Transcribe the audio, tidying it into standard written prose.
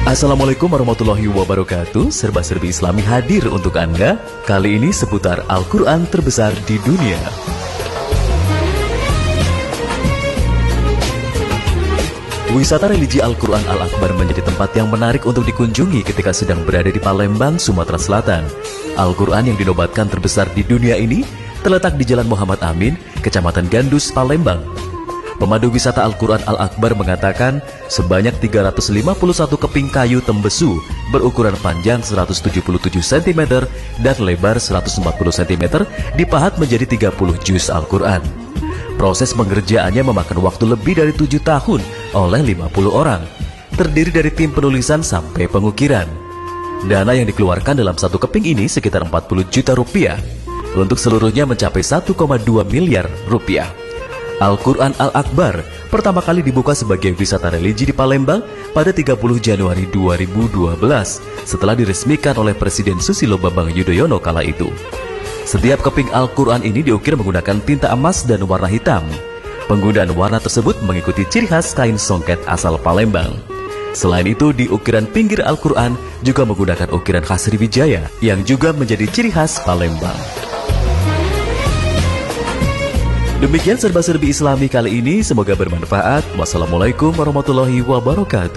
Assalamualaikum warahmatullahi wabarakatuh. Serba-serbi Islami hadir untuk Anda. Kali ini seputar Al-Quran terbesar di dunia. Wisata religi Al-Quran Al-Akbar menjadi tempat yang menarik untuk dikunjungi ketika sedang berada di Palembang, Sumatera Selatan. Al-Quran yang dinobatkan terbesar di dunia ini terletak di Jalan Muhammad Amin, Kecamatan Gandus, Palembang. Pemandu wisata Al-Quran Al-Akbar mengatakan sebanyak 351 keping kayu tembesu berukuran panjang 177 cm dan lebar 140 cm dipahat menjadi 30 juz Al-Quran. Proses pengerjaannya memakan waktu lebih dari 7 tahun oleh 50 orang, terdiri dari tim penulisan sampai pengukiran. Dana yang dikeluarkan dalam satu keping ini sekitar 40 juta rupiah, untuk seluruhnya mencapai 1,2 miliar rupiah. Al-Quran Al-Akbar pertama kali dibuka sebagai wisata religi di Palembang pada 30 Januari 2012 setelah diresmikan oleh Presiden Susilo Bambang Yudhoyono kala itu. Setiap keping Al-Quran ini diukir menggunakan tinta emas dan warna hitam. Penggunaan warna tersebut mengikuti ciri khas kain songket asal Palembang. Selain itu, di ukiran pinggir Al-Quran juga menggunakan ukiran khas Sriwijaya yang juga menjadi ciri khas Palembang. Demikian serba-serbi Islami kali ini, semoga bermanfaat. Wassalamualaikum warahmatullahi wabarakatuh.